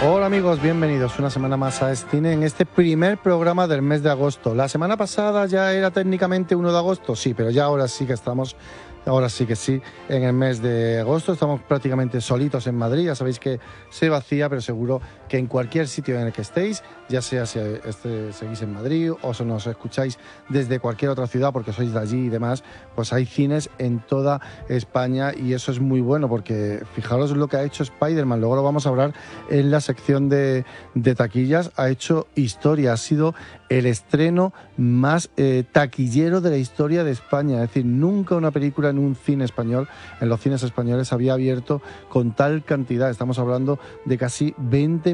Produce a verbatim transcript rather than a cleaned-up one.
Hola amigos, bienvenidos una semana más a Escine en este primer programa del mes de agosto. La semana pasada ya era técnicamente uno de agosto, sí, pero ya ahora sí que estamos, ahora sí que sí, en el mes de agosto. Estamos prácticamente solitos en Madrid, ya sabéis que se vacía, pero seguro que en cualquier sitio en el que estéis, ya sea si este, seguís en Madrid o si nos escucháis desde cualquier otra ciudad porque sois de allí y demás, pues hay cines en toda España y eso es muy bueno porque fijaros lo que ha hecho Spider-Man, luego lo vamos a hablar en la sección de, de taquillas. Ha hecho historia, ha sido el estreno más eh, taquillero de la historia de España, es decir, nunca una película en un cine español, en los cines españoles había abierto con tal cantidad, estamos hablando de casi veinte